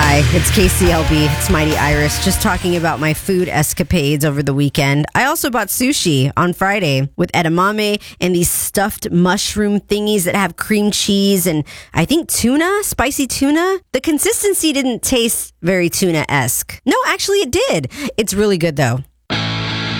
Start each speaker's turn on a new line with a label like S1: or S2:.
S1: Hi, it's KCLB. It's Mighty Iris, just talking about my food escapades over the weekend. I also bought sushi on Friday with edamame and these stuffed mushroom thingies that have cream cheese and I think tuna, spicy tuna. The consistency didn't taste very tuna-esque. No, actually it did. It's really good though.